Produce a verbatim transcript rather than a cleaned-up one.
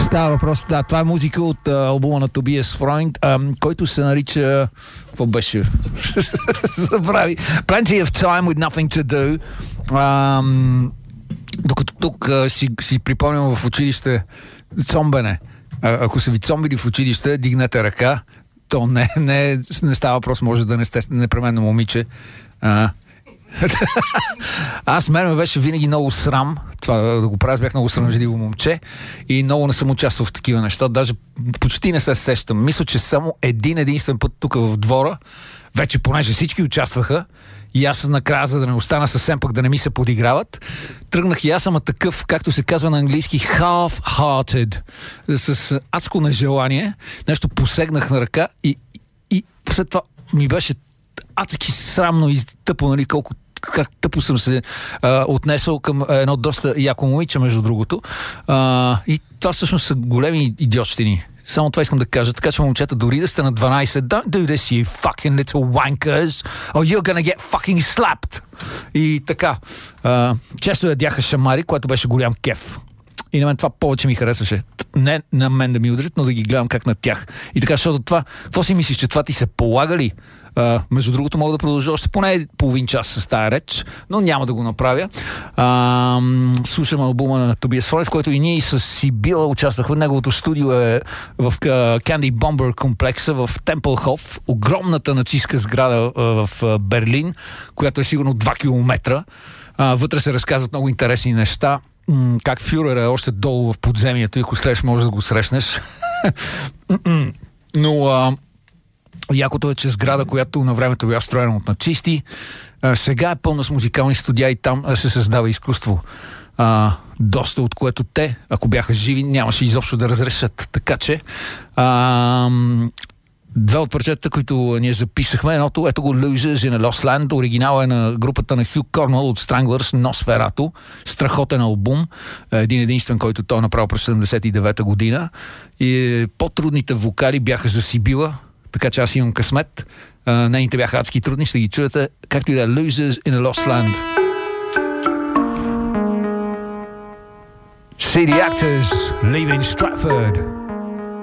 Става въпрос, да, това е музика от а, албума на Tobias Freund, а, който се нарича... Какво беше? Забрави. Plenty of time with nothing to do. А, докато тук а, си, си припомням в училище цомбене. А, ако са ви цомбили в училище, дигнете ръка. То не, не, не става въпрос, може да не сте непременно момиче. А, Аз мен ме беше винаги много срам това да го правя, бях много срамежливо момче и много не съм участвал в такива неща, даже почти не се сещам. Мисля, че само един единствен път тук в двора, вече понеже всички участваха и аз накрая, за да не остана съвсем пък да не ми се подиграват, тръгнах и аз съм такъв, както се казва на английски, half-hearted, с адско нежелание, нещо посегнах на ръка и, и след това ми беше адски срамно и тъпо, нали, колко как тъпо съм се а, отнесъл към едно доста яко момиче, между другото. А, и това всъщност са големи идиотщини. Само това искам да кажа. Така че, момчета, дори да сте на дванайсет, don't do this, you fucking little wankers, or you're gonna get fucking slapped. И така. А, често ядяха шамари, което беше голям кеф. И на мен това повече ми харесваше. Не на мен да ми удрят, но да ги гледам как на тях. И така, защото това, какво си мислиш, че това ти се полага ли? Uh, между другото, мога да продължа още поне половин час с тая реч, но няма да го направя. Uh, слушам албума на Tobias Freund, с който и ние с Сибила участвахме. Неговото студио е в uh, Candy Bomber комплекса в Темплхоф, огромната нацистка сграда uh, в uh, Берлин, която е сигурно два километра. Uh, вътре се разказват много интересни неща. Mm, как фюрер е още долу в подземието и ако слеш, може да го срещнеш. Но uh, якото е, че сграда, която на времето била строена от нацисти, а, сега е пълна с музикални студия и там а, се създава изкуство. А, доста от което те, ако бяха живи, нямаше изобщо да разрешат. Така че а, две от парчетата, които ние записахме, едното, ето го Losers in a Lost Land, оригинал е на групата на Хю Корнуол от Stranglers, Носферато, страхотен албум, един единствен, който той е направил през седемдесет и девета година. И по-трудните вокали бяха за Сибила, така че аз имам късмет. Uh, нейните бяха адски трудни, ще ги чуете, както и да е Losers in a Lost Land. City Actors, Leaving Stratford.